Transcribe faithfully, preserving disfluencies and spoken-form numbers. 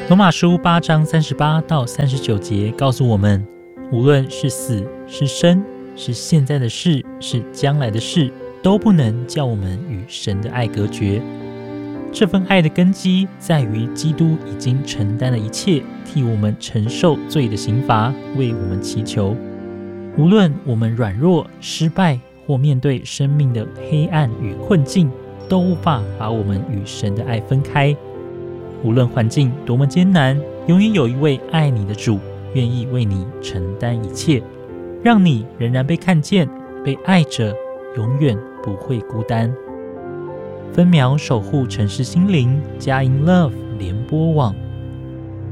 罗马书八章三十八到三十九节告诉我们，无论是死是生，是现在的事是将来的事，都不能叫我们与神的爱隔绝。这份爱的根基在于基督已经承担了一切，替我们承受罪的刑罚，为我们祈求。无论我们软弱、失败，或面对生命的黑暗与困境，都无法把我们与神的爱分开。无论环境多么艰难，永远有一位爱你的主，愿意为你承担一切，让你仍然被看见，被爱着，永远不会孤单。分秒守护城市心灵，佳音 Love 联播网。